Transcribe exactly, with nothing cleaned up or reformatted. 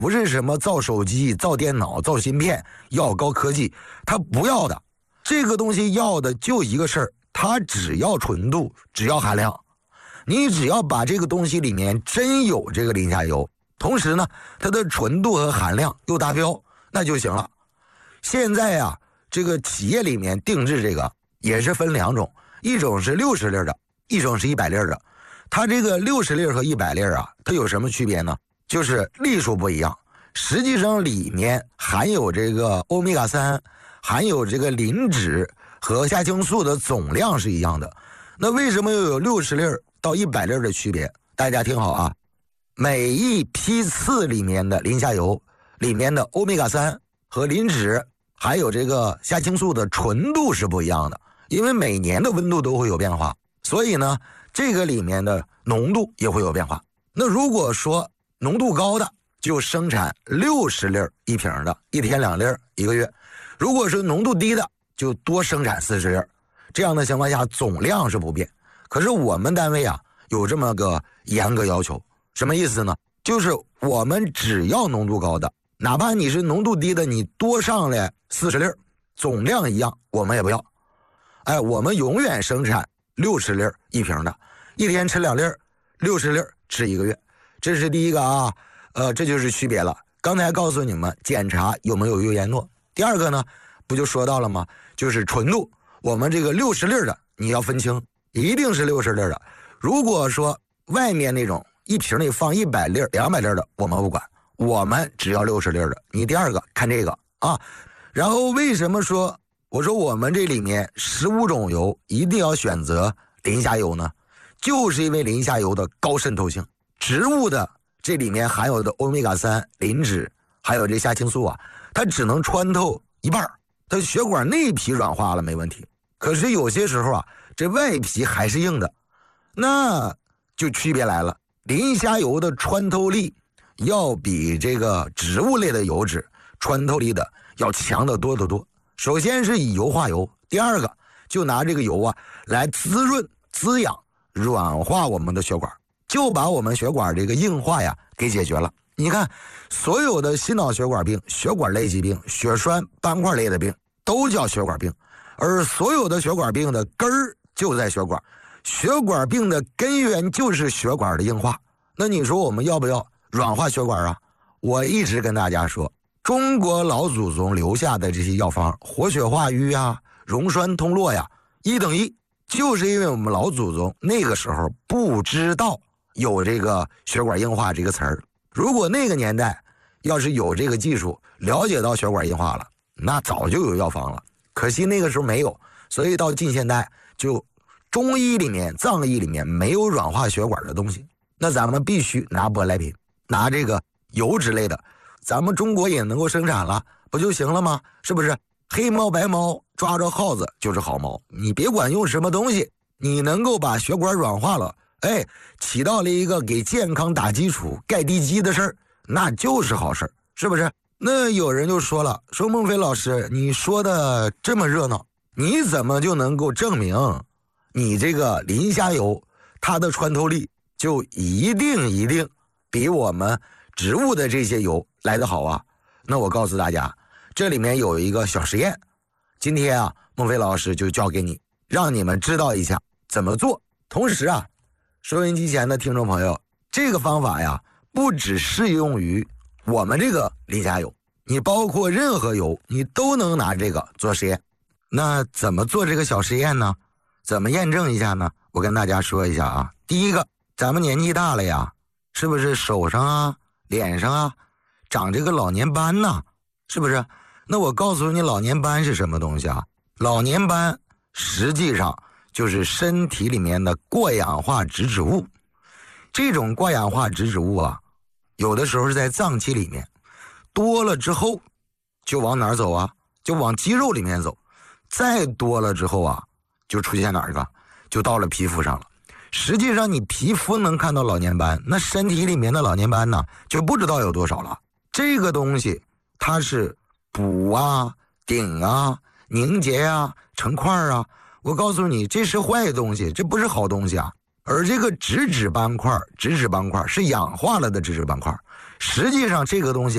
不是什么造手机、造电脑、造芯片，要高科技，它不要的。这个东西要的就一个事儿，它只要纯度，只要含量。你只要把这个东西里面真有这个磷虾油，同时呢，它的纯度和含量又达标，那就行了。现在啊，这个企业里面定制这个也是分两种，一种是六十粒的，一种是一百粒的。它这个六十粒和一百粒啊，它有什么区别呢？就是粒数不一样，实际上里面含有这个欧米伽三，含有这个磷脂和虾青素的总量是一样的。那为什么又有六十粒到一百粒的区别？大家听好啊，每一批次里面的磷虾油里面的欧米伽三和磷脂还有这个虾青素的纯度是不一样的，因为每年的温度都会有变化，所以呢这个里面的浓度也会有变化。那如果说浓度高的就生产六十粒一瓶的，一天两粒一个月；如果是浓度低的就多生产四十粒。这样的情况下总量是不变。可是我们单位啊有这么个严格要求，什么意思呢？就是我们只要浓度高的，哪怕你是浓度低的，你多上来四十粒，总量一样，我们也不要。哎，我们永远生产六十粒一瓶的，一天吃两粒，六十粒吃一个月。这是第一个啊，呃，这就是区别了。刚才告诉你们检查有没有优颜诺。第二个呢，不就说到了吗？就是纯度，我们这个六十粒的你要分清，一定是六十粒的。如果说外面那种一瓶里放一百粒、两百粒的，我们不管，我们只要六十粒的。你第二个看这个啊。然后为什么说我说我们这里面十五种油一定要选择磷虾油呢？就是因为磷虾油的高渗透性，植物的这里面含有的欧米伽三、磷脂还有这虾青素啊，它只能穿透一半，它血管内皮软化了没问题，可是有些时候啊，这外皮还是硬的，那就区别来了。磷虾油的穿透力要比这个植物类的油脂穿透力的要强得多得多。首先是以油化油，第二个就拿这个油啊来滋润、滋养、软化我们的血管，就把我们血管这个硬化呀给解决了。你看，所有的心脑血管病、血管类疾病、血栓斑块类的病都叫血管病，而所有的血管病的根儿就在血管，血管病的根源就是血管的硬化。那你说我们要不要软化血管啊？我一直跟大家说，中国老祖宗留下的这些药方，活血化瘀啊、溶栓通络呀，一等一，就是因为我们老祖宗那个时候不知道有这个血管硬化这个词儿。如果那个年代要是有这个技术，了解到血管硬化了，那早就有药方了。可惜那个时候没有，所以到近现代就中医里面、藏医里面没有软化血管的东西。那咱们必须拿舶来品，拿这个油脂类的，咱们中国也能够生产了，不就行了吗？是不是？黑猫白猫抓着耗子就是好猫，你别管用什么东西，你能够把血管软化了，哎，起到了一个给健康打基础、盖地基的事儿，那就是好事儿，是不是？那有人就说了，说孟非老师，你说的这么热闹，你怎么就能够证明你这个磷虾油它的穿透力就一定一定比我们植物的这些油来得好啊？那我告诉大家，这里面有一个小实验，今天啊，孟非老师就教给你，让你们知道一下怎么做。同时啊，收音机前的听众朋友，这个方法呀，不只适用于我们这个磷虾油，你包括任何油，你都能拿这个做实验。那怎么做这个小实验呢？怎么验证一下呢？我跟大家说一下啊。第一个，咱们年纪大了呀，是不是手上啊、脸上啊长这个老年斑呢？是不是？那我告诉你，老年斑是什么东西啊？老年斑实际上就是身体里面的过氧化脂质物。这种过氧化脂质物啊，有的时候是在脏器里面，多了之后就往哪儿走啊？就往肌肉里面走。再多了之后啊，就出现哪儿个？就到了皮肤上了。实际上你皮肤能看到老年斑，那身体里面的老年斑呢，就不知道有多少了。这个东西它是补啊、顶啊、凝结啊、成块啊，我告诉你，这是坏东西，这不是好东西啊。而这个脂质斑块，脂质斑块是氧化了的脂质斑块，实际上这个东西